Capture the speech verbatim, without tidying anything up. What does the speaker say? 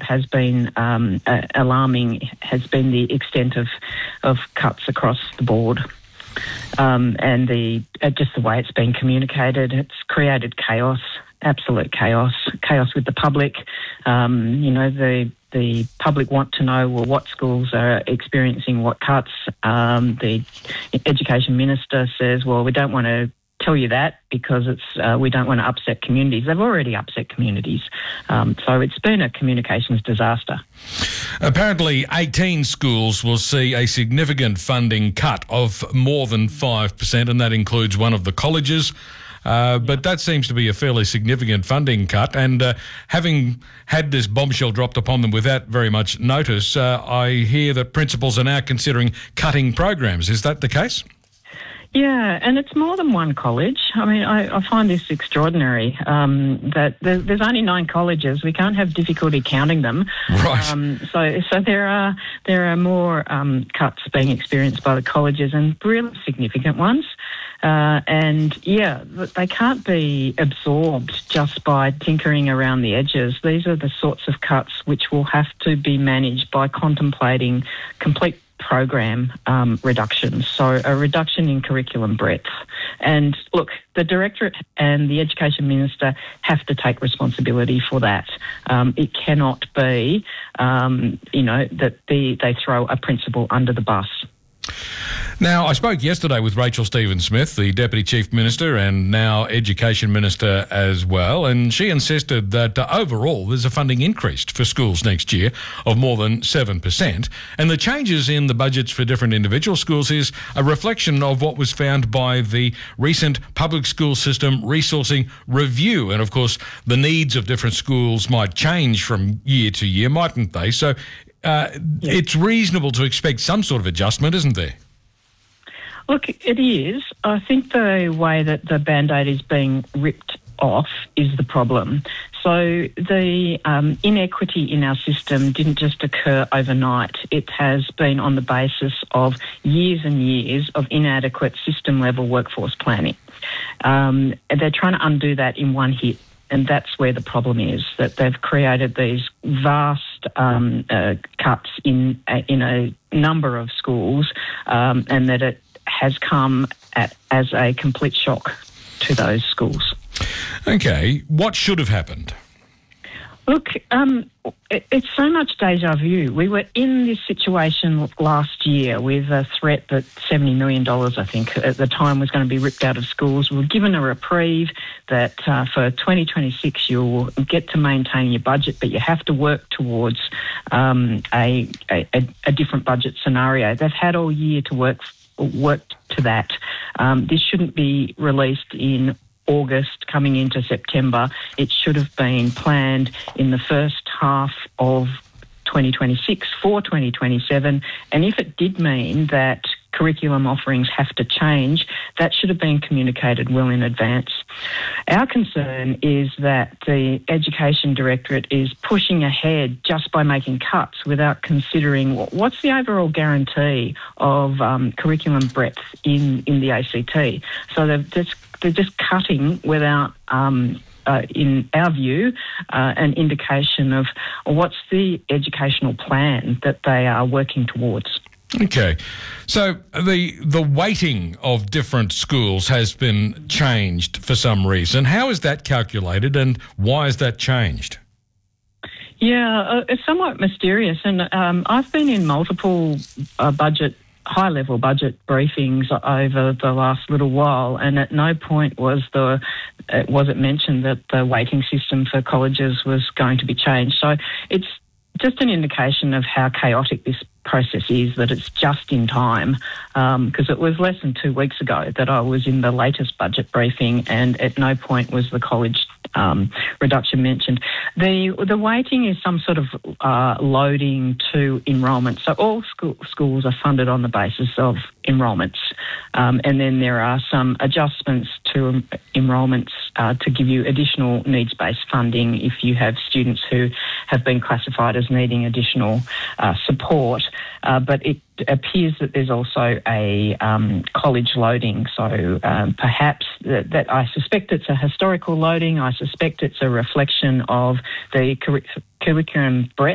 has been um, uh, alarming has been the extent of, of cuts across the board. Um, and the uh, just the way it's been communicated, it's created chaos, absolute chaos, chaos with the public. Um, you know, the the public want to know, well, what schools are experiencing what cuts. Um, the Education Minister says, well, we don't want to tell you that because it's uh, we don't want to upset communities. They've already upset communities. Um, so it's been a communications disaster. Apparently, eighteen schools will see a significant funding cut of more than five percent, and that includes one of the colleges. Uh, but that seems to be a fairly significant funding cut. And uh, having had this bombshell dropped upon them without very much notice, uh, I hear that principals are now considering cutting programs. Is that the case? Yeah, and it's more than one college. I mean, I, I find this extraordinary, um, that there, there's only nine colleges. We can't have difficulty counting them. Right. Um, so so there are there are more um, cuts being experienced by the colleges, and really significant ones. Uh, and, yeah, they can't be absorbed just by tinkering around the edges. These are the sorts of cuts which will have to be managed by contemplating complete program um, reductions, so a reduction in curriculum breadth. And look, the Directorate and the Education Minister have to take responsibility for that. Um, it cannot be, um, you know, that the, they throw a principal under the bus. Now, I spoke yesterday with Rachel Stephen-Smith, the Deputy Chief Minister and now Education Minister as well, and she insisted that uh, overall there's a funding increase for schools next year of more than seven percent, and the changes in the budgets for different individual schools is a reflection of what was found by the recent Public School System Resourcing Review. And, of course, the needs of different schools might change from year to year, mightn't they? So uh, yeah. It's reasonable to expect some sort of adjustment, isn't there? Look, it is. I think the way that the Band-Aid is being ripped off is the problem. So the um, inequity in our system didn't just occur overnight. It has been on the basis of years and years of inadequate system-level workforce planning. Um, they're trying to undo that in one hit. And that's where the problem is, that they've created these vast um, uh, cuts in, uh, in a number of schools, um, and that it has come at, as a complete shock to those schools. Okay, what should have happened? Look, um, it, it's so much deja vu. We were in this situation last year with a threat that seventy million dollars, I think, at the time was going to be ripped out of schools. We were given a reprieve that uh, for twenty twenty-six you'll get to maintain your budget, but you have to work towards um, a, a, a different budget scenario. They've had all year to work work to that. Um, this shouldn't be released in August coming into September. It should have been planned in the first half of twenty twenty-six for twenty twenty-seven. And if it did mean that curriculum offerings have to change, that should have been communicated well in advance. Our concern is that the Education Directorate is pushing ahead just by making cuts without considering what's the overall guarantee of um, curriculum breadth in, in the A C T. So they're just, they're just cutting without, um, uh, in our view, uh, an indication of what's the educational plan that they are working towards. Okay, so the the weighting of different schools has been changed for some reason. How is that calculated, and why is that changed? Yeah, uh, it's somewhat mysterious, and um, I've been in multiple uh, budget, high-level budget briefings over the last little while, and at no point was the uh, was it mentioned that the weighting system for colleges was going to be changed. So it's just an indication of how chaotic this process is, that it's just in time, because um, it was less than two weeks ago that I was in the latest budget briefing, and at no point was the college um, reduction mentioned. The the weighting is some sort of uh, loading to enrolment. So all school, schools are funded on the basis of enrolments, um, and then there are some adjustments to enrolments uh, to give you additional needs-based funding if you have students who have been classified as needing additional uh, support. Uh, but it appears that there's also a um, college loading. So um, perhaps that, that I suspect it's a historical loading. I suspect it's a reflection of the curric- curriculum breadth